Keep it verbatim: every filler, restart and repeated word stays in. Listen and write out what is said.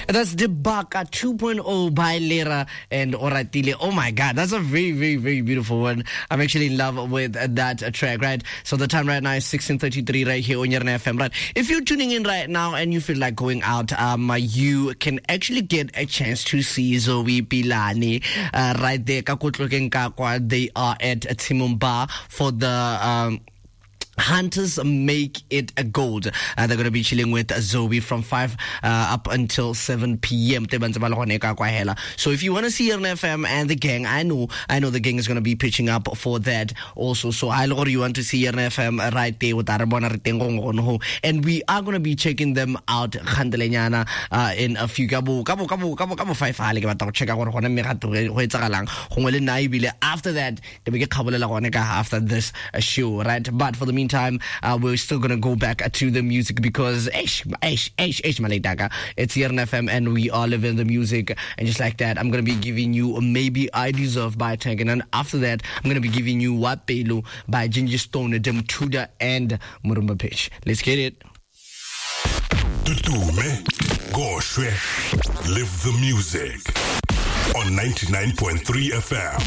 That's Dibaka two point oh by Lera and Oratile. Oh my God, that's a very, very, very beautiful one. I'm actually in love with that track, right? So the time right now is sixteen thirty-three right here on your F M, right? If you're tuning in right now and you feel like going out, um, you can actually get a chance to see Zoe Pilani uh, right there. They are at Timumba for the um Hunters Make It a Gold. Uh, they're going to be chilling with Zoe from five uh, up until seven p.m. So if you want to see your F M and the gang, I know I know the gang is going to be pitching up for that also. So I know you want to see your F M right there with Arabona, and we are going to be checking them out uh, in a few kabo kabo kabo kabo kabo five check out after that after this show, right? But for the meantime, uh, we're still gonna go back to the music because ish, ish, ish, ish, Malay it's here on F M and we are living the music. And just like that, I'm gonna be giving you Maybe I Deserve by Tank. And then after that, I'm gonna be giving you Wapelu by Ginger Stone, Dem Tuda, and Murumba Pitch. Let's get it. Tutume, Goshwe, live the music on ninety-nine point three F M.